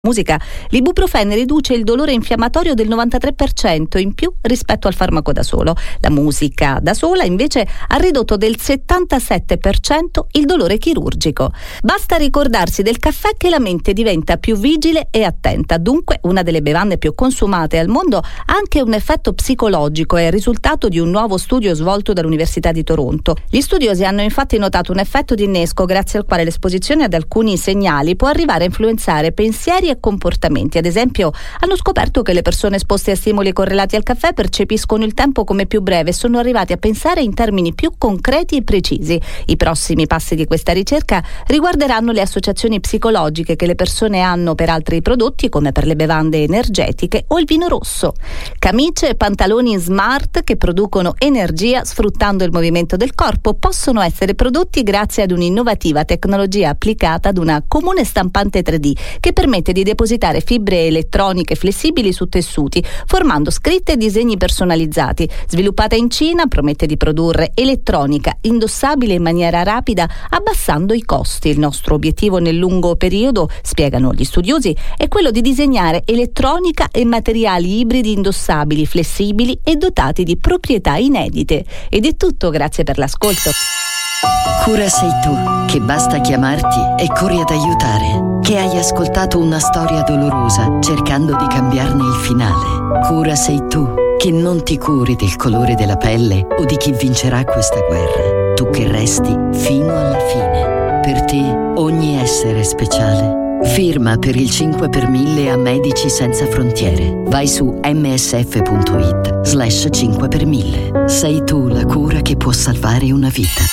musica, l'ibuprofene riduce il dolore infiammatorio del 93% in più rispetto al farmaco da solo. La musica da sola invece ha ridotto del 77% il dolore chirurgico. Basta ricordarsi del caffè che la mente diventa più vigile e attenta. Dunque, una delle bevande più consumate al mondo ha anche un effetto psicologico, è il risultato di un nuovo studio svolto dall'Università di Toronto. Gli studiosi hanno infatti notato un effetto di innesco grazie al quale l'esposizione ad alcuni segnali può arrivare a influenzare pensieri e comportamenti. Ad esempio, hanno scoperto che le persone esposte a stimoli correlati al caffè percepiscono il tempo come più breve e sono arrivati a pensare in termini più concreti e precisi. I prossimi passi di questa ricerca riguarderanno le associazioni psicologiche che le persone hanno per altri prodotti, come per le bevande energetiche o il vino rosso. Camicie e pantaloni smart che producono energia sfruttando il movimento del corpo possono essere prodotti grazie ad un'innovativa tecnologia applicata ad una comune stampante 3D che permette di depositare fibre elettroniche flessibili su tessuti, formando scritte e disegni personalizzati. Sviluppata in Cina, promette di produrre elettronica indossabile in maniera rapida, abbassando i costi. Il nostro obiettivo nel lungo periodo, spiegano gli studiosi, è quello di disegnare elettronica e materiali ibridi indossabili, flessibili e dotati di proprietà inedite. Ed è tutto, grazie per l'ascolto. Cura sei tu, che basta chiamarti e corri ad aiutare, che hai ascoltato una storia dolorosa cercando di cambiarne il finale. Cura sei tu, che non ti curi del colore della pelle o di chi vincerà questa guerra. Tu che resti fino alla fine. Per te ogni essere è speciale. Firma per il 5 per 1000 a Medici Senza Frontiere. Vai su msf.it/5 per 1000. Sei tu la cura che può salvare una vita.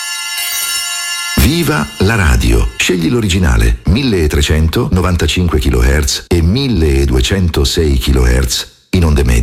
Viva la radio! Scegli l'originale 1395 kHz e 1206 kHz in onde medie.